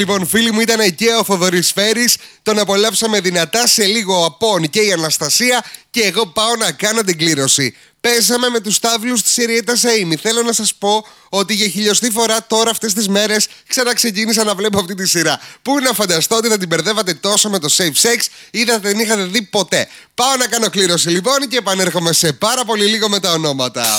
Λοιπόν, φίλοι μου, ήταν και ο Θοδωρής Φέρης. Τον απολαύσαμε δυνατά. Σε λίγο ο Απών και η Αναστασία. Και εγώ πάω να κάνω την κλήρωση. Πέσαμε με τους τάβλους της Ηριέτας Amy. Θέλω να σας πω ότι για χιλιοστή φορά τώρα αυτές τις μέρες ξαναξεκίνησα να βλέπω αυτή τη σειρά. Πού να φανταστώ ότι θα την μπερδεύατε τόσο με το Safe Sex ή δεν την είχατε δει ποτέ. Πάω να κάνω κλήρωση λοιπόν και επανέρχομαι σε πάρα πολύ λίγο με τα ονόματα.